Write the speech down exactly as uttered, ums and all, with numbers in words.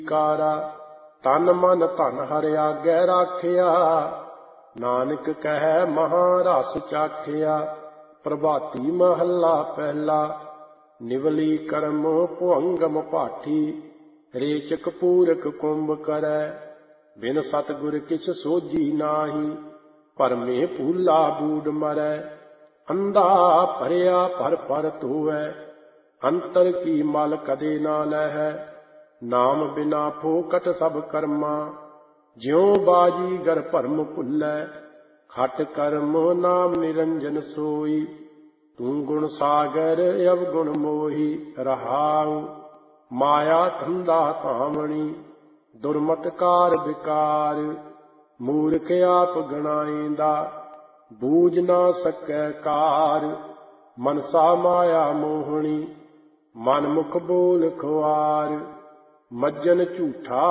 ਕਾਰਾ। ਤਨ ਮਨ ਧਨ ਹਰਿ ਆਗੈ ਰਾਖਿਆ, ਨਾਨਕ ਕਹਿ ਮਹਾਂ ਰਸ ਚਾਖਿਆ। ਪ੍ਰਭਾਤੀ ਮਹੱਲਾ ਪਹਿਲਾ। ਨਿਵਲੀ ਕਰਮ ਭੁਅੰਗਮ ਭਾਠੀ, ਰੇਚਕ ਪੂਰਕ ਕੁੰਭ ਕਰੈ। ਬਿਨ ਸਤਿਗੁਰ ਕਿਛ ਸੋਝੀ ਨਾਹੀ, ਭਰਮੇ ਭੂਲਾ ਬੂਡ ਮਰੈ। ਅੰਧਾ ਭਰਿਆ ਭਰ ਭਰ ਧੋਵੈ, ਅੰਤਰ ਕੀ ਮਲ ਕਦੇ ਨਾ ਲਹੈ। ਨਾਮ ਬਿਨਾ ਫੋਕਟ ਸਭ ਕਰਮਾ, ਜਿਉ ਬਾਜੀਗਰ ਭਰਮ ਭੁੱਲੈ। ਖਟ ਕਰਮ ਨਾਮ ਨਿਰੰਜਨ ਸੋਈ, ਤੂੰ ਗੁਣ ਸਾਗਰ ਅਵਗੁਣ ਮੋਹੀ। ਰਹਾਉ ਮਾਇਆ ਧੰਦਾ ਧਾਮਣੀ, ਦੁਰਮਤ ਕਾਰ ਵਿਕਾਰ। ਮੂਰਖ ਆਪ ਗਣਾਏਂਦਾ, ਬੂਝ ਨਾ ਸਕੈ ਕਾਰ। ਮਨਸਾ ਮਾਇਆ ਮੋਹਣੀ, ਮਨ ਮੁਖ ਬੋਲ ਖੁਆਰ। ਮੱਜਨ ਝੂਠਾ